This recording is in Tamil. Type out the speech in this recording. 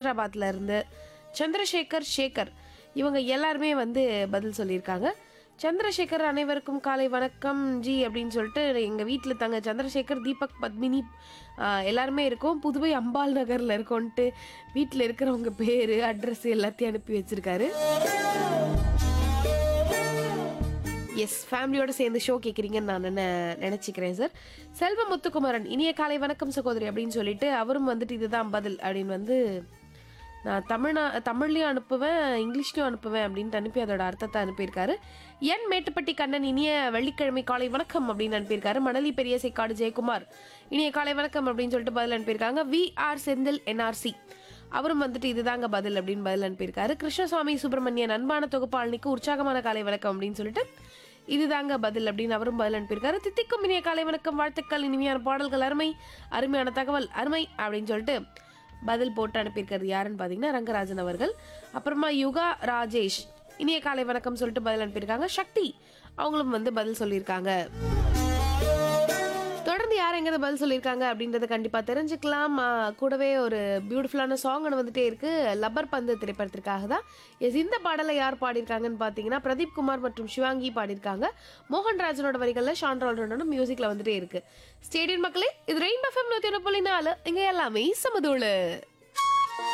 ஹைதராபாத்ல இருந்து சந்திரசேகர் சேகர் இவங்க எல்லாருமே வந்து பதில் சொல்லியிருக்காங்க. சந்திரசேகர் அனைவருக்கும் காலை வணக்கம் ஜி அப்படின்னு சொல்லிட்டு எங்கள் வீட்டில் தங்க சந்திரசேகர் தீபக் பத்மினி எல்லாருமே இருக்கோம், புதுவை அம்பாள் நகரில் இருக்கோன்ட்டு வீட்டில் இருக்கிறவங்க பேர் அட்ரஸ் எல்லாத்தையும் அனுப்பி வச்சிருக்காரு. எஸ், ஃபேமிலியோட சேர்ந்து ஷோ கேட்குறீங்கன்னு நான் நினச்சிக்கிறேன் சார். செல்வ முத்துக்குமரன் இனிய காலை வணக்கம் சகோதரி அப்படின்னு சொல்லிட்டு அவரும் வந்துட்டு இதுதான் பதில் அப்படின்னு வந்து நான் தமிழ்லையும் அனுப்புவேன் இங்கிலீஷ்லையும் அனுப்புவேன் அப்படின்ட்டு அனுப்பி அதோட அர்த்தத்தை அனுப்பியிருக்காரு. என் மேட்டுப்பட்டி கண்ணன் இனிய வெள்ளிக்கிழமை காலை வணக்கம் அப்படின்னு அனுப்பியிருக்காரு. மணலி பெரிய சேக்காடு ஜெயக்குமார் இனிய காலை வணக்கம் அப்படின்னு சொல்லிட்டு பதில் அனுப்பியிருக்காங்க. VR செந்தில் NRC அவரும் வந்துட்டு இதுதாங்க பதில் அப்படின்னு பதில் அனுப்பியிருக்காரு. கிருஷ்ணசுவாமி சுப்பிரமணியன் அன்பான தொகுப்பாளனுக்கு உற்சாகமான காலை வணக்கம் அப்படின்னு சொல்லிட்டு இதுதாங்க பதில் அப்படின்னு அவரும் பதில் அனுப்பியிருக்காரு. தித்திக்கும் இனிய காலை வணக்கம் வாழ்த்துக்கள், இனிமையான பாடல்கள் அருமை, அருமையான தகவல் அருமை அப்படின்னு சொல்லிட்டு பதில் போட்டு அனுப்பியிருக்கிறது யாருன்னு பார்த்தீங்கன்னா ரங்கராஜன் அவர்கள். அப்புறமா யுகா ராஜேஷ் இனிய காலை வணக்கம் சொல்லிட்டு பதில் அனுப்பியிருக்காங்க. சக்தி அவங்களும் வந்து பதில் சொல்லியிருக்காங்க. தொடர்ந்து யார் எங்கேயாவது பதில் சொல்லியிருக்காங்க அப்படின்றத கண்டிப்பாக தெரிஞ்சுக்கலாம். கூடவே ஒரு பியூட்டிஃபுல்லான சாங் வந்துட்டே இருக்கு, லப்பர் பந்து திரைப்படத்திற்காக தான். இந்த பாடலை யார் பாடியிருக்காங்கன்னு பார்த்தீங்கன்னா பிரதீப் குமார் மற்றும் சிவாங்கி பாடியிருக்காங்க. மோகன்ராஜனோட வரிகளில் ஷான்ரால்டனோட மியூசிக்கில் வந்துட்டே இருக்கு. ஸ்டேடியம் மக்களே, இது ரெயின்போ FM 101.4 இங்கே எல்லாமே சமதூளு.